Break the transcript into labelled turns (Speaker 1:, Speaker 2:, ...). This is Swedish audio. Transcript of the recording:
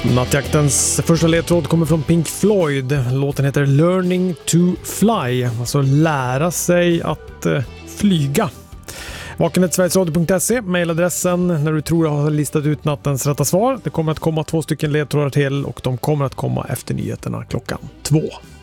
Speaker 1: Nattjaktens första ledtråd kommer från Pink Floyd. Låten heter Learning to Fly, alltså lära sig att flyga. Vakenhetsverigesradio.se, mailadressen när du tror jag har listat ut nattens rätta svar. Det kommer att komma 2 stycken ledtrådar till och de kommer att komma efter nyheterna klockan 2.